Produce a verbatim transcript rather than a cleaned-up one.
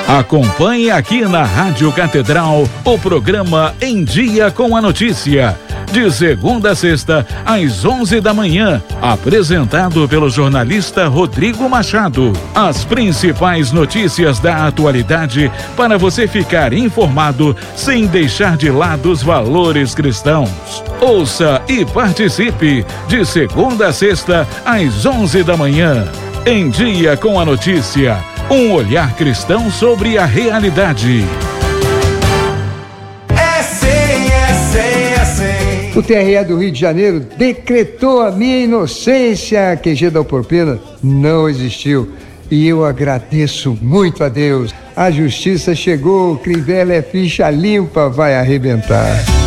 Acompanhe aqui na Rádio Catedral o programa Em Dia com a Notícia, de segunda a sexta, às onze da manhã, apresentado pelo jornalista Rodrigo Machado. As principais notícias da atualidade para você ficar informado sem deixar de lado os valores cristãos. Ouça e participe, de segunda a sexta, às onze da manhã. Em Dia com a Notícia, um olhar cristão sobre a realidade. É sim, é sim, é sim. O T R E do Rio de Janeiro decretou a minha inocência. A Q G da Alporpena não existiu. E eu agradeço muito a Deus. A justiça chegou, Crivella é ficha limpa, vai arrebentar.